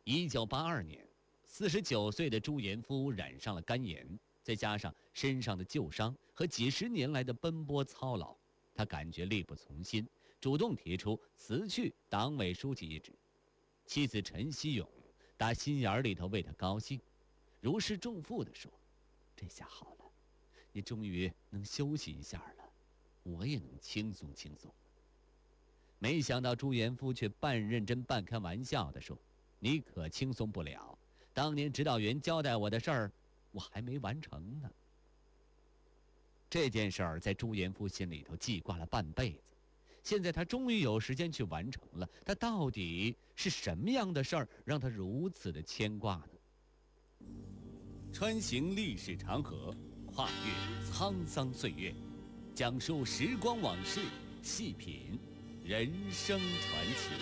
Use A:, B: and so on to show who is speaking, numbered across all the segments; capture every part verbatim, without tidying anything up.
A: 一九八二年，四十九岁的朱延夫染上了肝炎，再加上身上的旧伤和几十年来的奔波操劳，他感觉力不从心，主动提出辞去党委书记一职。妻子陈锡勇打心眼里头为他高兴，如释重负地说：“这下好了，你终于能休息一下了，我也能轻松轻松。”没想到朱延夫却半认真半开玩笑地说：“你可轻松不了，当年指导员交代我的事儿，我还没完成呢。”这件事儿在朱延夫心里头记挂了半辈子，现在他终于有时间去完成了。他到底是什么样的事儿让他如此的牵挂呢？穿行历史长河，跨越沧桑岁月，讲述时光往事，细品人生传奇。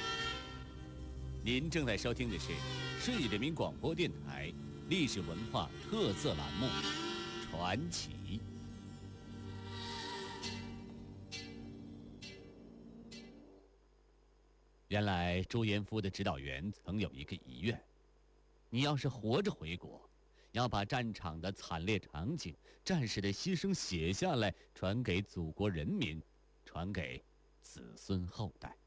A: 您正在收听的是顺义人民广播电台历史文化特色栏目《传奇》。原来朱延夫的指导员曾有一个遗愿：你要是活着回国，要把战场的惨烈场景、战士的牺牲写下来，传给祖国人民，传给子孙后代。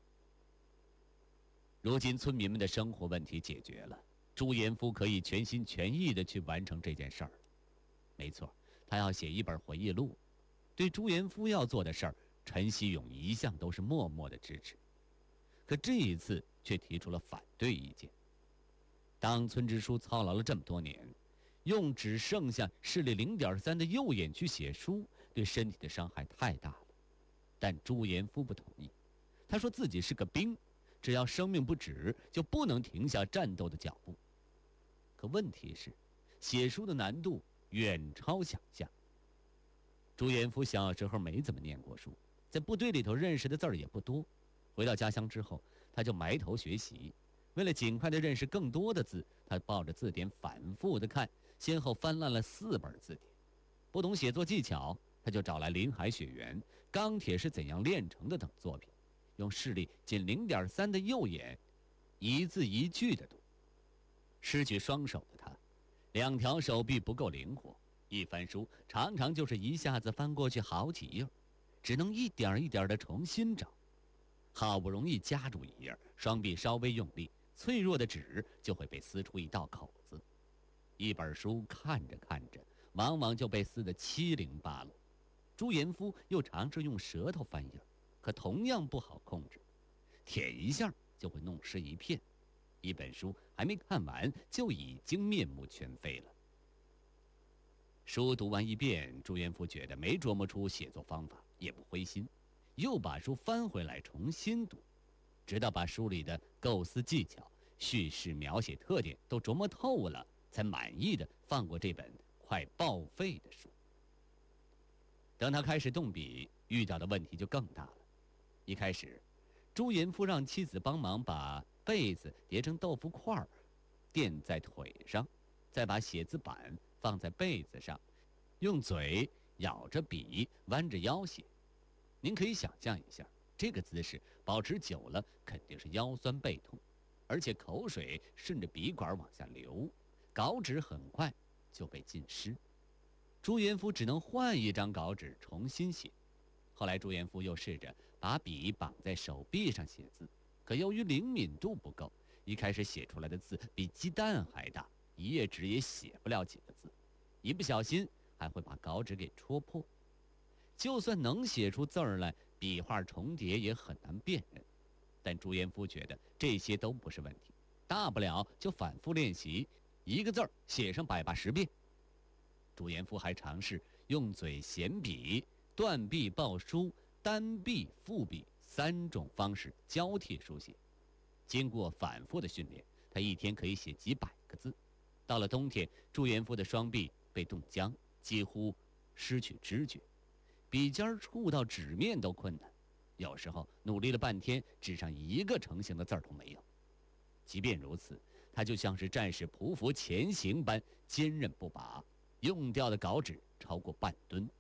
A: 如今村民们的生活问题解决了，朱延夫可以全心全意地去完成这件事儿。没错，他要写一本回忆录。对朱延夫要做的事儿，陈锡勇一向都是默默的支持，可这一次却提出了反对意见。当村支书操劳了这么多年，用只剩下视力 零点三 的右眼去写书，对身体的伤害太大了。但朱延夫不同意，他说自己是个兵，只要生命不止，就不能停下战斗的脚步。可问题是，写书的难度远超想象。朱延夫小时候没怎么念过书，在部队里头认识的字儿也不多。回到家乡之后，他就埋头学习。为了尽快地认识更多的字，他抱着字典反复地看，先后翻烂了四本字典。不懂写作技巧，他就找来林海雪原《钢铁是怎样炼成的》等作品，用视力仅 零点三 的右眼一字一句地读。失去双手的他，两条手臂不够灵活，一翻书常常就是一下子翻过去好几页，只能一点一点地重新找。好不容易夹住一页，双臂稍微用力，脆弱的纸就会被撕出一道口子。一本书看着看着，往往就被撕得七零八落。朱延夫又尝试用舌头翻页，可同样不好控制，舔一下就会弄湿一片。一本书还没看完，就已经面目全非了。书读完一遍，朱延夫觉得没琢磨出写作方法，也不灰心，又把书翻回来重新读，直到把书里的构思技巧、叙事描写特点都琢磨透了，才满意的放过这本快报废的书。等他开始动笔，遇到的问题就更大了。一开始，朱延夫让妻子帮忙把被子叠成豆腐块，垫在腿上，再把写字板放在被子上，用嘴咬着笔，弯着腰写。您可以想象一下，这个姿势保持久了肯定是腰酸背痛，而且口水顺着笔管往下流，稿纸很快就被浸湿。朱延夫只能换一张稿纸重新写。后来朱延夫又试着把笔绑在手臂上写字，可由于灵敏度不够，一开始写出来的字比鸡蛋还大，一页纸也写不了几个字，一不小心还会把稿纸给戳破。就算能写出字儿来，笔画重叠也很难辨认。但朱延夫觉得这些都不是问题，大不了就反复练习，一个字儿写上百八十遍。朱延夫还尝试用嘴衔笔、断臂抱书、单臂复笔三种方式交替书写。经过反复的训练，他一天可以写几百个字。到了冬天，朱延夫的双臂被冻僵，几乎失去知觉，笔尖触到纸面都困难，有时候努力了半天，纸上一个成型的字儿都没有。即便如此，他就像是战士匍匐前行般坚韧不拔，用掉的稿纸超过半吨。